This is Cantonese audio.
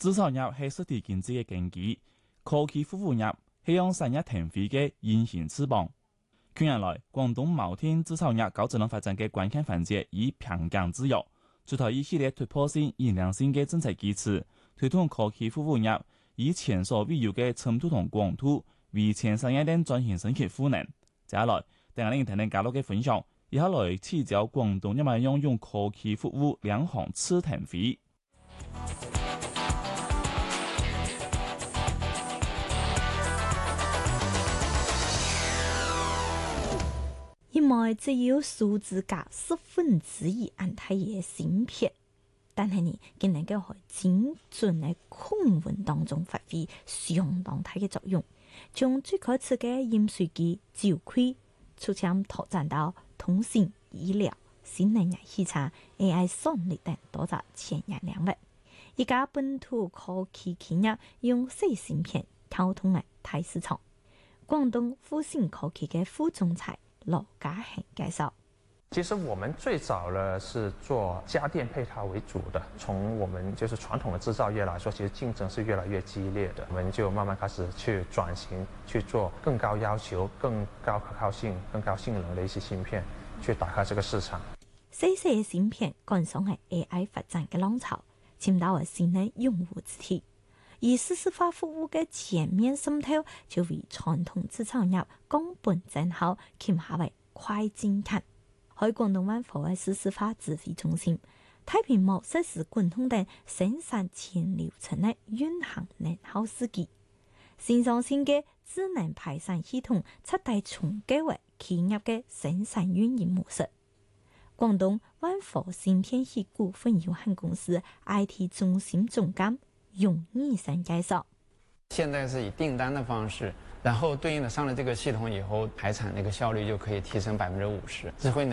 製造業係實體經濟嘅根基，科技服務業係讓產業騰飛嘅隱形翅膀。近年來，廣東某天製造業高質量發展嘅關鍵環節以平價自由，出台一系列突破性、引領性嘅政策支持，推動科技服務業以前所未有嘅深度同廣度為前產業鏈轉型升級賦能。接下來，等我哋聽聽嘉樂嘅分享，以下來請教廣東點樣用科技服務兩行翅騰飛。 因為只有數字價1/10安太嘅芯片，但係呢，佢能夠喺精準嘅控溫當中發揮相當大嘅作用，將最開始嘅飲水機、酒櫃，逐漸拓展到通信、醫療、新能源汽車、AI 算力等多個前沿領域。一家本土科技企業用細芯片跳通了大市場。廣東富信科技嘅副總裁羅家慶介紹， 其實我們最早呢是做家電配套為主的，從我們就是傳統的製造業來說，其實競爭是越來越激烈的，我們就慢慢開始去轉型，去做更高要求、更高可靠性、更高性能的一些芯片，去打開這個市場。 細細嘅芯片趕上係 AI 發展嘅浪潮，尋到係新嘅用戶之體，而數字化服務嘅全面滲透，就為傳統製造業降本增效，欠下為快進看。喺廣東灣貨嘅數字化指揮中心，太平模實時管控等生產全流程嘅運行能耗試驗，線上線嘅智能排散系統徹底重構為企業嘅生產運營模式。廣東灣貨芯片系股份有限公司 IT 中心總監容義生介紹， 現在是以訂單的方式，然後對應的上了這個系統以後，排產那個效率就可以提升50%。智慧